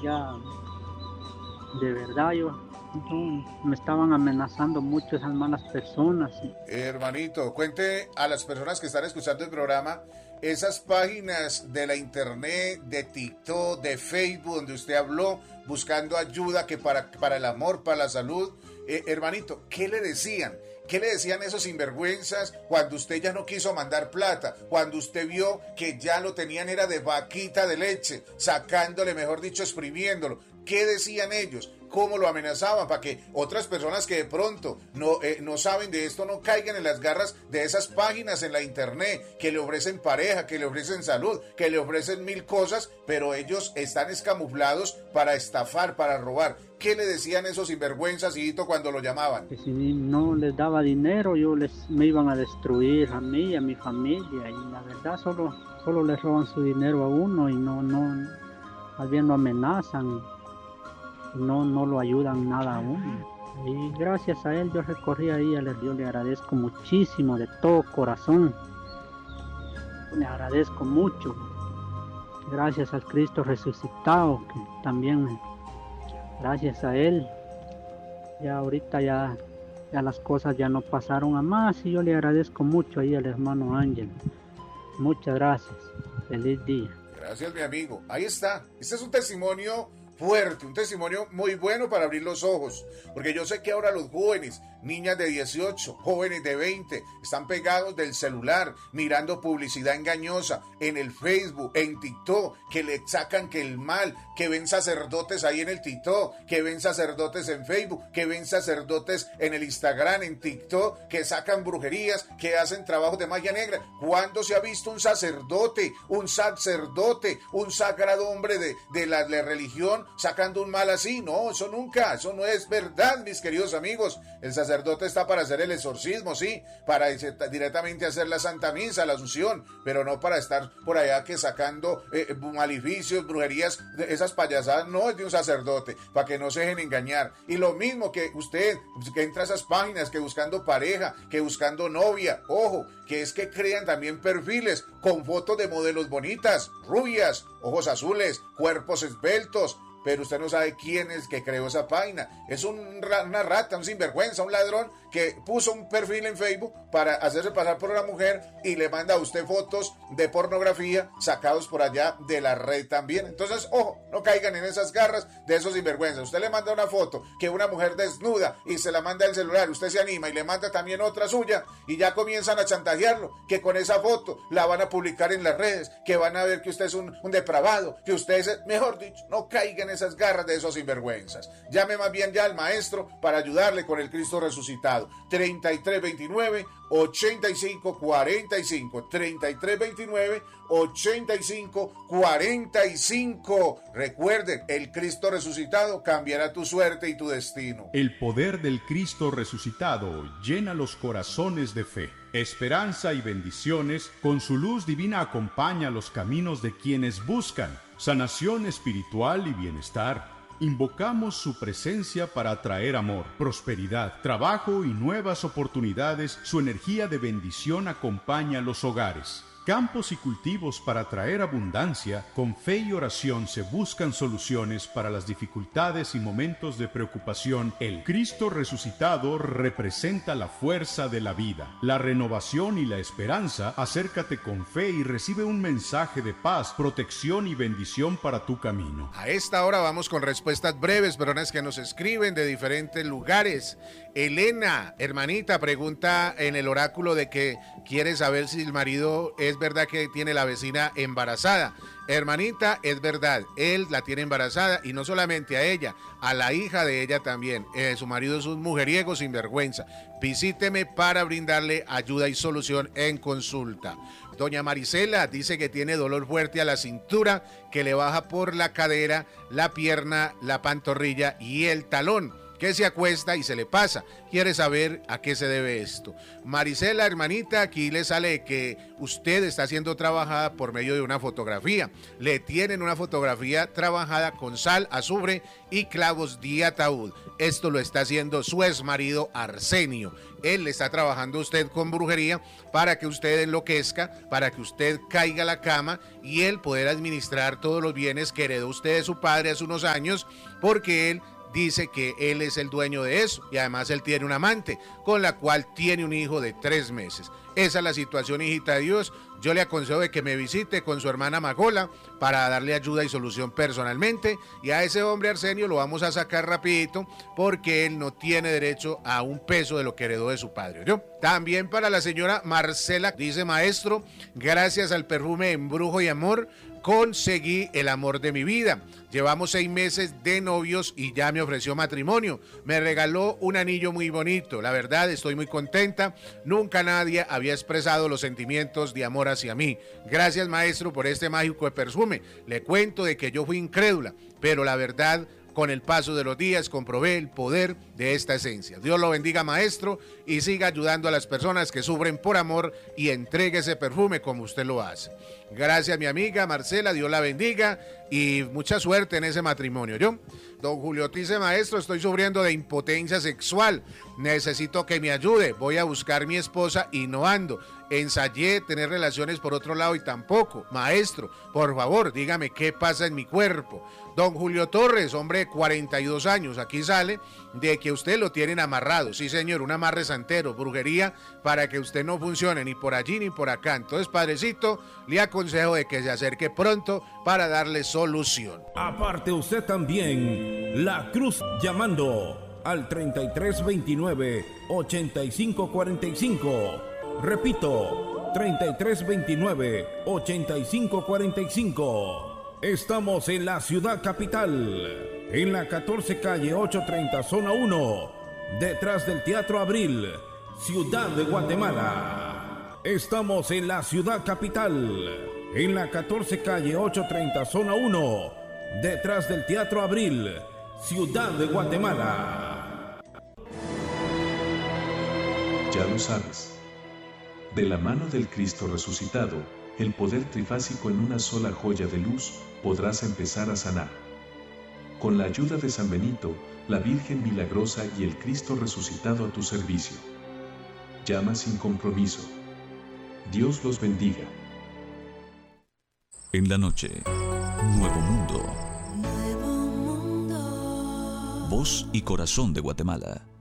ya, de verdad, me estaban amenazando mucho esas malas personas. Hermanito, cuente a las personas que están escuchando el programa esas páginas de la internet, de TikTok, de Facebook, donde usted habló buscando ayuda que para el amor, para la salud. Hermanito, ¿qué le decían? ¿Qué le decían esos sinvergüenzas cuando usted ya no quiso mandar plata? Cuando usted vio que ya lo tenían era de vaquita de leche, sacándole, mejor dicho, exprimiéndolo. ¿Qué decían ellos? ¿Cómo lo amenazaban? Para que otras personas que de pronto no saben de esto no caigan en las garras de esas páginas en la internet que le ofrecen pareja, que le ofrecen salud, que le ofrecen mil cosas, pero ellos están escamuflados para estafar, para robar. ¿Qué le decían esos sinvergüenzas, hijito, cuando lo llamaban? Que si no les daba dinero, me iban a destruir a mí y a mi familia. Y la verdad, solo les roban su dinero a uno y más bien lo amenazan. No lo ayudan nada a uno. Y gracias a él yo recorrí ahí, yo le agradezco muchísimo de todo corazón. Le agradezco mucho. Gracias al Cristo resucitado, que también gracias a él, ya ahorita ya las cosas ya no pasaron a más y yo le agradezco mucho ahí al hermano Ángel. Muchas gracias. Feliz día. Gracias, mi amigo. Ahí está. Este es un testimonio fuerte, un testimonio muy bueno para abrir los ojos, porque yo sé que ahora los jóvenes, niñas de 18, jóvenes de 20, están pegados del celular, mirando publicidad engañosa en el Facebook, en TikTok, que le sacan que el mal, que ven sacerdotes ahí en el TikTok, que ven sacerdotes en Facebook, que ven sacerdotes en el Instagram, en TikTok, que sacan brujerías, que hacen trabajos de magia negra. ¿Cuándo se ha visto un sacerdote, un sagrado hombre de la religión sacando un mal así? No, eso nunca, eso no es verdad, mis queridos amigos. El sacerdote está para hacer el exorcismo, sí, para directamente hacer la Santa Misa, la unción, pero no para estar por allá que sacando maleficios, brujerías, esas payasadas. No es de un sacerdote, para que no se dejen engañar. Y lo mismo que usted, que entra a esas páginas, que buscando pareja, que buscando novia, ojo, que es que crean también perfiles con fotos de modelos bonitas, rubias, ojos azules, cuerpos esbeltos, pero usted no sabe quién es que creó esa página. Es una rata, un sinvergüenza, un ladrón que puso un perfil en Facebook para hacerse pasar por una mujer y le manda a usted fotos de pornografía sacados por allá de la red también. Entonces, ojo, no caigan en esas garras de esos sinvergüenzas. Usted le manda una foto que una mujer desnuda y se la manda al celular, usted se anima y le manda también otra suya y ya comienzan a chantajearlo, que con esa foto la van a publicar en las redes, que van a ver que usted es un depravado, que usted es, mejor dicho, no caigan en esas garras de esos sinvergüenzas. Llame más bien ya al maestro para ayudarle con el Cristo resucitado. 3329-8545, 3329-8545. Recuerden, el Cristo resucitado cambiará tu suerte y tu destino. El poder del Cristo resucitado llena los corazones de fe, esperanza y bendiciones. Con su luz divina acompaña los caminos de quienes buscan sanación espiritual y bienestar. Invocamos su presencia para atraer amor, prosperidad, trabajo y nuevas oportunidades. Su energía de bendición acompaña los hogares. Campos y cultivos para traer abundancia. Con fe y oración se buscan soluciones para las dificultades y momentos de preocupación. El Cristo resucitado representa la fuerza de la vida, la renovación y la esperanza. Acércate con fe y recibe un mensaje de paz, protección y bendición para tu camino. A esta hora vamos con respuestas breves, personas que nos escriben de diferentes lugares. Elena, hermanita, pregunta en el oráculo de que quiere saber si el marido es verdad que tiene la vecina embarazada. Hermanita, es verdad, él la tiene embarazada y no solamente a ella, a la hija de ella también. Su marido es un mujeriego sinvergüenza. Visíteme para brindarle ayuda y solución en consulta. Doña Marisela dice que tiene dolor fuerte a la cintura, que le baja por la cadera, la pierna, la pantorrilla y el talón. que se acuesta y se le pasa. Quiere saber a qué se debe esto. Marisela, hermanita, aquí le sale que usted está siendo trabajada por medio de una fotografía. Le tienen una fotografía trabajada con sal, azufre y clavos de ataúd. Esto lo está haciendo su exmarido Arsenio. Él le está trabajando a usted con brujería para que usted enloquezca, para que usted caiga a la cama y él poder administrar todos los bienes que heredó usted de su padre hace unos años, porque él dice que él es el dueño de eso y además él tiene un amante con la cual tiene un hijo de 3 meses. Esa es la situación, hijita de Dios. Yo le aconsejo de que me visite con su hermana Magola para darle ayuda y solución personalmente, y a ese hombre Arsenio lo vamos a sacar rapidito porque él no tiene derecho a un peso de lo que heredó de su padre, ¿yo? También para la señora Marcela, dice: maestro, gracias al perfume Embrujo y Amor conseguí el amor de mi vida. Llevamos 6 meses de novios y ya me ofreció matrimonio. Me regaló un anillo muy bonito. La verdad, estoy muy contenta. Nunca nadie había expresado los sentimientos de amor hacia mí. Gracias, maestro, por este mágico perfume. Le cuento de que yo fui incrédula, pero la verdad, con el paso de los días comprobé el poder de esta esencia. Dios lo bendiga, maestro, y siga ayudando a las personas que sufren por amor y entregue ese perfume como usted lo hace. Gracias, mi amiga Marcela, Dios la bendiga y mucha suerte en ese matrimonio. Yo, don Julio dice: maestro, estoy sufriendo de impotencia sexual, necesito que me ayude, voy a buscar mi esposa y no ando. Ensayé tener relaciones por otro lado y tampoco. Maestro, por favor, dígame qué pasa en mi cuerpo. Don Julio Torres, hombre de 42 años, aquí sale de que usted lo tienen amarrado. Sí, señor, un amarre santero, brujería, para que usted no funcione ni por allí ni por acá. Entonces, padrecito, le aconsejo de que se acerque pronto para darle solución. Aparte usted también, La Cruz llamando al 3329-8545. Repito, 3329-8545. Estamos en la ciudad capital, en la 14 calle 830, zona 1, detrás del Teatro Abril, Ciudad de Guatemala. Estamos en la ciudad capital, en la 14 calle 830, zona 1, detrás del Teatro Abril, Ciudad de Guatemala. Ya lo sabes. De la mano del Cristo resucitado, el poder trifásico en una sola joya de luz, podrás empezar a sanar. Con la ayuda de San Benito, la Virgen Milagrosa y el Cristo resucitado a tu servicio. Llama sin compromiso. Dios los bendiga. En la noche, Nuevo Mundo. Voz y corazón de Guatemala.